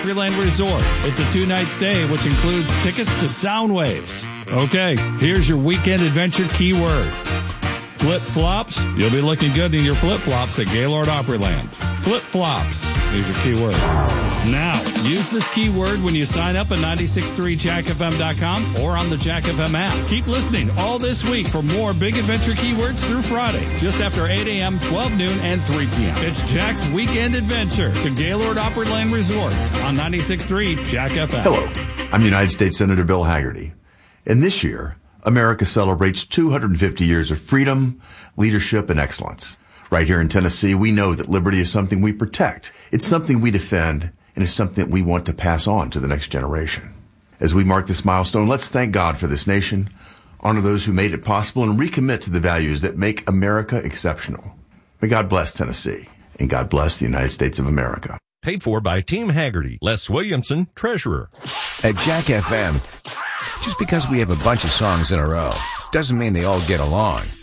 Opryland Resorts. It's a 2-night stay, which includes tickets to Sound Waves. Okay, here's your weekend adventure keyword. Flip-flops. You'll be looking good in your flip-flops at Gaylord Opryland. Flip-flops is your keyword. Now, use this keyword when you sign up at 963jackfm.com or on the Jack FM app. Keep listening all this week for more big adventure keywords through Friday, just after 8 a.m., 12 noon, and 3 p.m. It's Jack's Weekend Adventure to Gaylord Opryland Resorts on 96.3 Jack FM. Hello, I'm United States Senator Bill Hagerty. And this year, America celebrates 250 years of freedom, leadership, and excellence. Right here in Tennessee, we know that liberty is something we protect. It's something we defend, and it's something that we want to pass on to the next generation. As we mark this milestone, let's thank God for this nation, honor those who made it possible, and recommit to the values that make America exceptional. May God bless Tennessee, and God bless the United States of America. Paid for by Team Hagerty, Les Williamson, Treasurer. At Jack FM, just because we have a bunch of songs in a row doesn't mean they all get along.